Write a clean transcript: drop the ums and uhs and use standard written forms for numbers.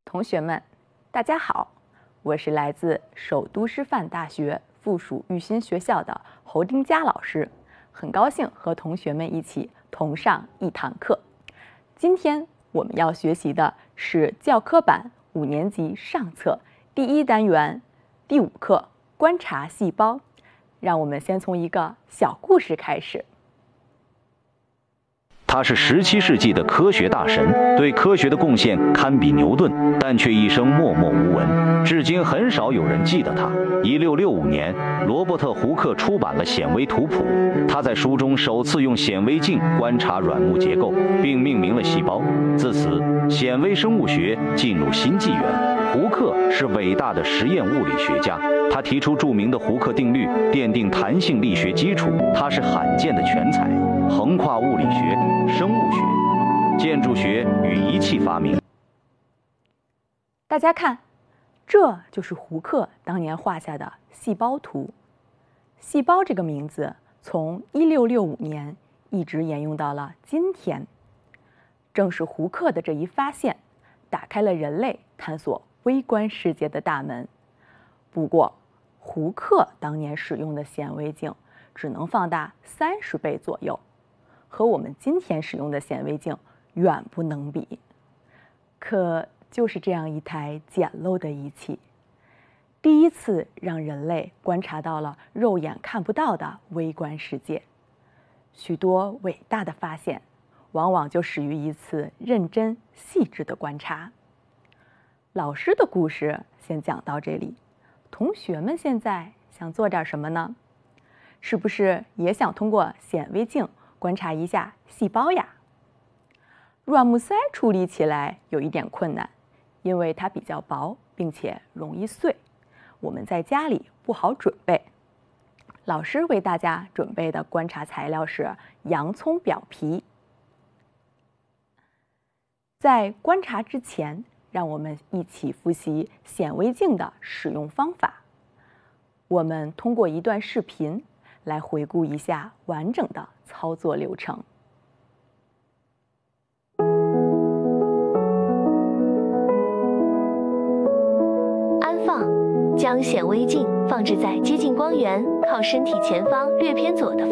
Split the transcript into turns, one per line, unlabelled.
同学们，大家好，我是来自首都师范大学附属育新学校的侯丁佳老师，很高兴和同学们一起同上一堂课。今天我们要学习的是教科版5年级上册第1单元第5课观察细胞。让我们先从一个小故事开始。
他是17世纪的科学大神，对科学的贡献堪比牛顿，但却一生默默无闻，至今很少有人记得他。1665年，罗伯特·胡克出版了显微图谱，他在书中首次用显微镜观察软木结构，并命名了细胞。自此，显微生物学进入新纪元。胡克是伟大的实验物理学家，他提出著名的胡克定律，奠定弹性力学基础。他是罕见的全才，横跨物理学、生物学、建筑学与仪器发明。
大家看，这就是胡克当年画下的细胞图。细胞这个名字从1665年一直沿用到了今天。正是胡克的这一发现，打开了人类探索微观世界的大门。不过，胡克当年使用的显微镜只能放大30倍左右，和我们今天使用的显微镜远不能比。可就是这样一台简陋的仪器，第一次让人类观察到了肉眼看不到的微观世界。许多伟大的发现，往往就始于一次认真细致的观察。老师的故事先讲到这里，同学们现在想做点什么呢？是不是也想通过显微镜观察一下细胞呀？软木塞处理起来有一点困难，因为它比较薄，并且容易碎，我们在家里不好准备。老师为大家准备的观察材料是洋葱表皮。在观察之前，让我们一起复习显微镜的使用方法。我们通过一段视频来回顾一下完整的操作流程。
安放，将显微镜放置在接近光源、靠身体前方略偏左的